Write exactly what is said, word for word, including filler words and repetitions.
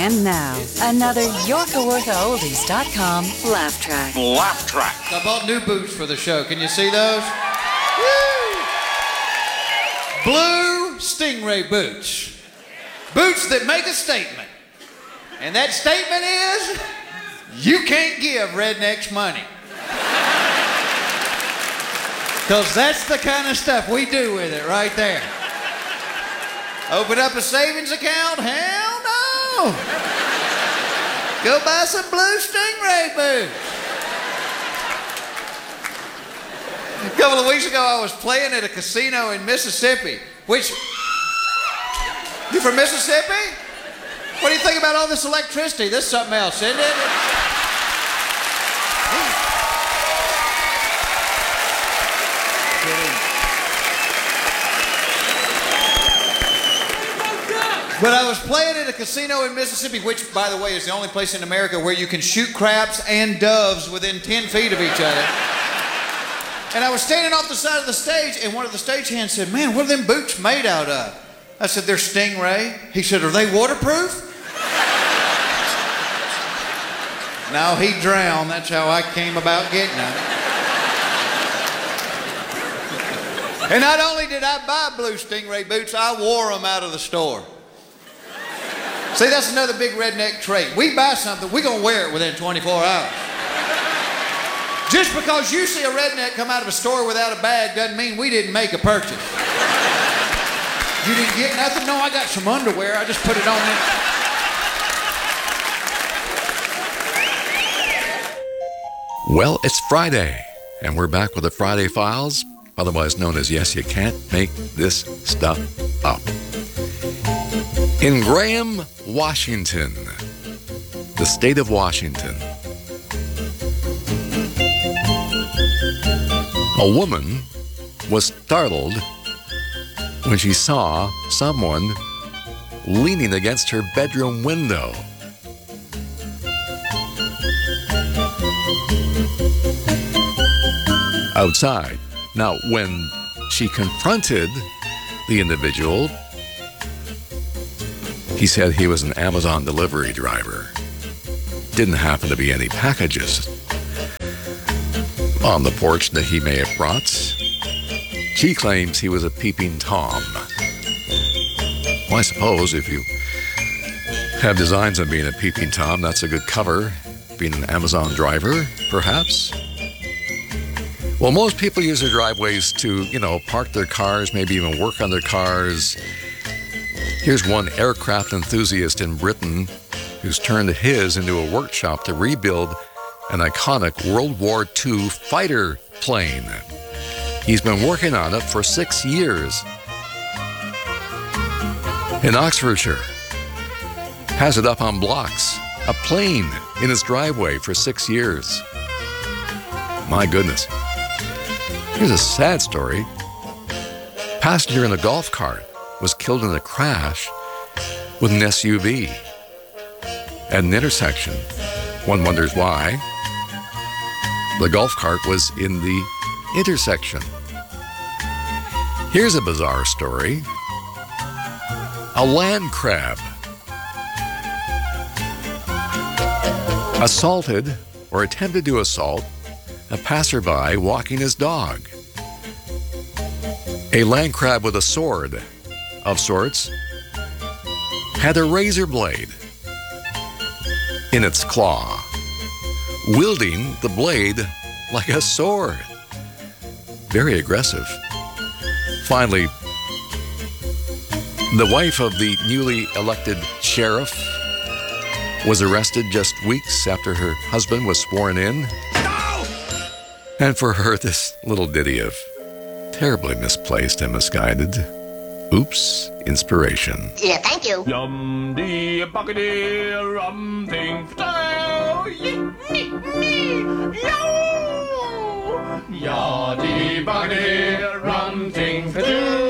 And now, another Yorka Wortha Oldies dot com laugh track. Laugh track. I bought new boots for the show. Can you see those? Woo! Blue Stingray boots. Boots that make a statement. And that statement is, you can't give rednecks money. Because that's the kind of stuff we do with it right there. Open up a savings account? Hell no. Go buy some Blue Stingray boots. A couple of weeks ago, I was playing at a casino in Mississippi, which, you from Mississippi? What do you think about all this electricity? This is something else, isn't it? But I was playing at a casino in Mississippi, which, by the way, is the only place in America where you can shoot craps and doves within ten feet of each other. And I was standing off the side of the stage, and one of the stagehands said, "Man, what are them boots made out of?" I said, "They're Stingray." He said, "Are they waterproof?" No, he drowned. That's how I came about getting them. And not only did I buy Blue Stingray boots, I wore them out of the store. See, that's another big redneck trait. We buy something, we're going to wear it within twenty-four hours. Just because you see a redneck come out of a store without a bag doesn't mean we didn't make a purchase. You didn't get nothing? No, I got some underwear. I just put it on there. Well, it's Friday, and we're back with the Friday Files, otherwise known as Yes, You Can't Make This Stuff Up. In Graham, Washington, the state of Washington, a woman was startled when she saw someone leaning against her bedroom window. Outside. Now, when she confronted the individual, he said he was an Amazon delivery driver. Didn't happen to be any packages on the porch that he may have brought. She claims he was a peeping Tom. Well, I suppose if you have designs on being a peeping Tom, that's a good cover. Being an Amazon driver, perhaps. Well, most people use their driveways to, you know, park their cars, maybe even work on their cars. Here's one aircraft enthusiast in Britain who's turned his into a workshop to rebuild an iconic World War Two fighter plane. He's been working on it for six years. In Oxfordshire, has it up on blocks, a plane in his driveway for six years. My goodness. Here's a sad story. Passenger in a golf cart was killed in a crash with an S U V at an intersection. One wonders why. The golf cart was in the intersection. Here's a bizarre story. A land crab assaulted or attempted to assault a passerby walking his dog. A land crab with a sword of sorts had a razor blade in its claw, wielding the blade like a sword. Very aggressive. Finally, the wife of the newly elected sheriff was arrested just weeks after her husband was sworn in. No! And for her, this little ditty of terribly misplaced and misguided oops inspiration. Yeah, thank you. Yum dee buckety rum thing yo ya dee buckety rum thing